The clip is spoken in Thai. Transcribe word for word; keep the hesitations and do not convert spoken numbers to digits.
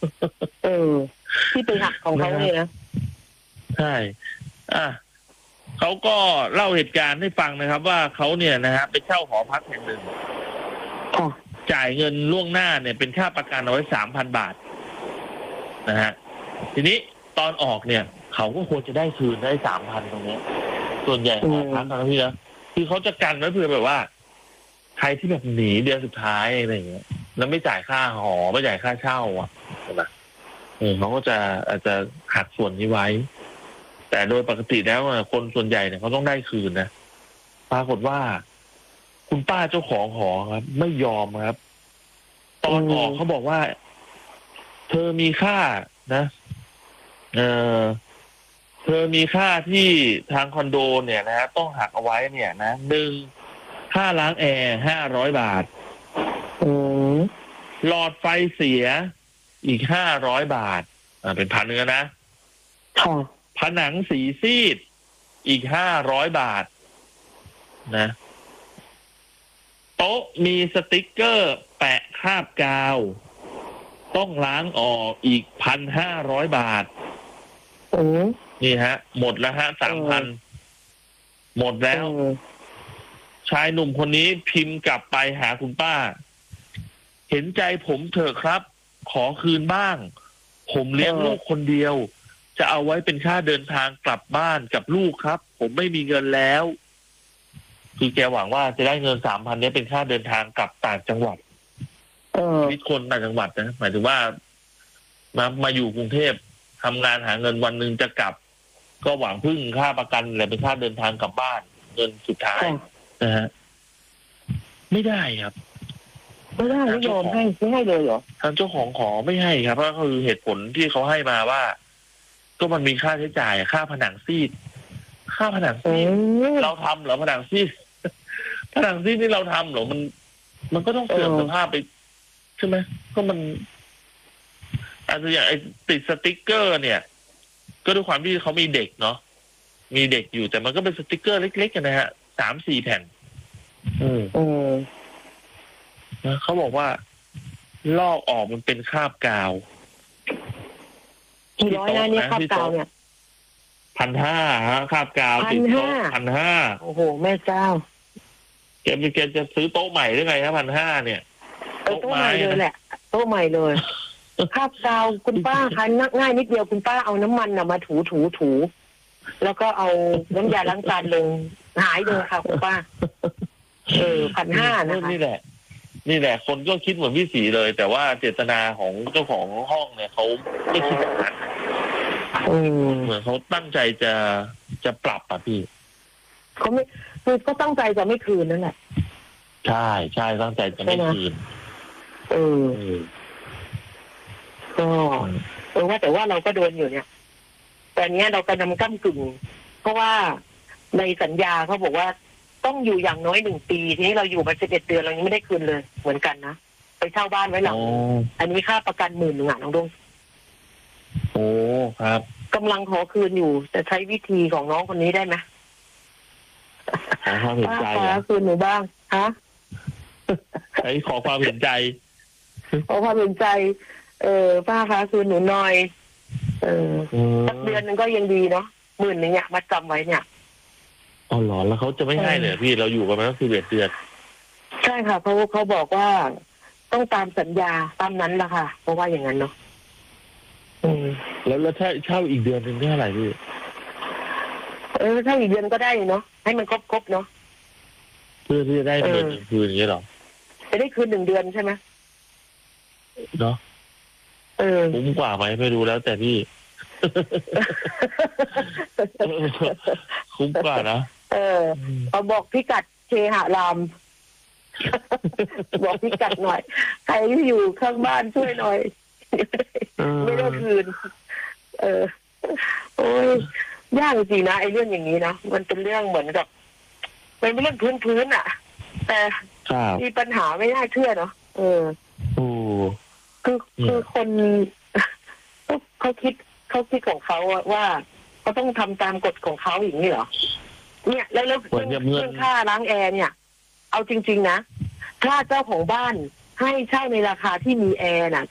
เออที่ไปหักของเขาเนี่ยนะใช่อ่ะเขาก็เล่าเหตุการณ์ให้ฟังนะครับ ว่าเขาเนี่ยนะฮะไปเช่าหอพักแห่งหนึ่งจ่ายเงินล่วงหน้าเนี่ยเป็นค่าประกันเอาไว้สามพันบาทนะฮะทีนี้ตอนออกเนี่ยเขาก็ควรจะได้คืนได้สามพันตรงนี้ส่วนใหญ่หอพักนะพี่นะคือเขาจะกันไว้เพื่อแบบว่าใครที่แบบหนีเดือนสุดท้ายอะไรอย่างเงี้ยแล้วไม่จ่ายค่าหอไม่จ่ายค่าเช่าอ่ะใช่ไหมเออเขาก็จะอาจจะหักส่วนนี้ไว้แต่โดยปกติแล้วคนส่วนใหญ่เนี่ยเขาต้องได้คืนนะปรากฏว่าคุณป้าเจ้าของหอครับไม่ยอมครับตอนออกเขาบอกว่าเธอมีค่านะเออเธอมีค่าที่ทางคอนโดเนี่ยนะต้องหักเอาไว้เนี่ยนะหนึ่งค่าล้างแอร์ห้าร้อยบาทหลอดไฟเสียอีกห้าร้อยบาทอ่าเป็นพันเนื้อนะผนังสีซีดอีกห้าร้อยบาทนะโต๊ะมีสติกเกอร์แปะคราบกาวต้องล้างออกอีกพันห้าร้อยบาทโอ้นี่ฮะหมดแล้วฮะสามพันหมดแล้วชายหนุ่มคนนี้พิมพ์กลับไปหาคุณป้าเห็นใจผมเถอะครับขอคืนบ้างผมเลี้ยงลูกคนเดียวจะเอาไว้เป็นค่าเดินทางกลับบ้านกับลูกครับผมไม่มีเงินแล้วคือแกหวังว่าจะได้เงินสามพันนี้เป็นค่าเดินทางกลับต่างจังหวัดชีวิตคนต่างจังหวัดนะหมายถึงว่ามามาอยู่กรุงเทพทำงานหาเงินวันหนึ่งจะกลับก็หวังพึ่งค่าประกันอะไรเป็นค่าเดินทางกลับบ้านเงินสุดท้ายนะฮะไม่ได้ครับไม่ได้ไม่ยอมให้ไม่ให้เลยเหรอทางเจ้าของขอไม่ให้ครับเพราะคือเหตุผลที่เขาให้มาว่าก็มันมีค่าใช้จ่ายค่าผนังซีดค่าผนังซีดเราทำเหรอผนังซีดผนังซีดที่เราทำเหรอมันมันก็ต้องเสื่อมสภาพไปใช่ไหมก็มันอาจจะอย่างไอ้ติดสติ๊กเกอร์เนี่ยก็ด้วยความที่เขามีเด็กเนาะมีเด็กอยู่แต่มันก็เป็นสติ๊กเกอร์เล็กๆกันนะฮะสามสี่แผ่นอืมอืมนะเขาบอกว่าลอกออกมันเป็นคราบกาวกี่ร้อยนะเนี่ยคราบกาวเนี่ยพันห้าฮะคราบกาวติดโต๊ะพันห้าโอ้โหแม่เจ้าแกแกจะซื้อโต๊ะใหม่หรือไงครับพันห้าเนี่ยโต๊ะใหม่เลยแหละโต๊ะใหม่เลยคราบกาวคุณป้าคะง่ายนิดเดียวคุณป้าเอาน้ำมันน่ะมาถูถูถูแล้วก็เอาน้ำยาล้างจานลงหายเลยค่ะคุณป้าเออพันห้านะคะนี่แหละนี่แหละคนก็คิดเหมือนพี่ศรีเลยแต่ว่าเจตนาของเจ้าของห้องเนี่ยเขาไม่คิดแบบนั้นเหมือนเขาตั้งใจจะจะปรับอ่ะพี่เขาไม่คือก็ตั้งใจจะไม่คืนนั่นแหละใช่ใช่ตั้งใจจะไม่คืนเออก็เออว่าแต่ว่าเราก็โดนอยู่เนี่ยตอนนี้เรากำลังก้ำกึ่งเพราะว่าในสัญญาเขาบอกว่าต้องอยู่อย่างน้อยหนึ่งปีทีนี้เราอยู่มาสิบเอ็ดเดือนเรายังไม่ได้คืนเลยเหมือนกันนะไปเช่าบ้านไว้หลังอันนี้ค่าประกันหมื่นหนึ่งอ่ะน้องดงโอ้ครับกำลังขอคืนอยู่แต่ใช้วิธีของน้องคนนี้ได้ไหมขอความเห็นใจขอคืนหนูบ้างฮะใช้ขอความเห็นใจขอความเห็นใจเออป้าคะคืนหนูหน่อยเออสักเดือนนึงก็ยังดีเนาะหมื่นนึงเนี่ยมาจำไว้เนี่ยอ๋อเหรอแล้วเขาจะไม่ให้เลยพี่เราอยู่กันมาตั้งสิบเอ็ดเดือนใช่ค่ะเขาเขาบอกว่าต้องตามสัญญาตามนั้นแหละค่ะเพราะว่าอย่างนั้นเนาะอืมแล้วแล้วถ้าเช่าอีกเดือนนึงเท่าไหร่พี่เออถ้าอีกเดือนก็ได้เนาะให้มันครบครบเนาะเพื่อที่จะได้เดือนหนึ่งคืนอย่างนี้หรอจะได้คืนหนึ่งเดือนใช่ไหมเนาะเออคุ้มกว่าไหมไม่รู้แล้วแต่พี่คุ้มกว่านะเออเอาบอกพิกัดเคหะรามบอกพิกัดหน่อยใครที่อยู่ข้างบ้านช่วยหน่อยไม่ได้คืนเออโอ้ยยากจริงนะไอ้เรื่องอย่างนี้นะมันเป็นเรื่องเหมือนกับมันเป็นเรื่องพื้นพื้นอ่ะแต่มีปัญหาไม่น่าเชื่อเนาะเออคือคือคนเขาคิดเขาคิดของเขาว่าเขาต้องทำตามกฎของเขาอย่างนี้เหรอเนี่ยแล้วแล้วเรื่องค่าล้างแอร์เนี่ยเอาจริงๆนะถ้าเจ้าของบ้านให้เช่าในราคาที่มีแอร์น่ะ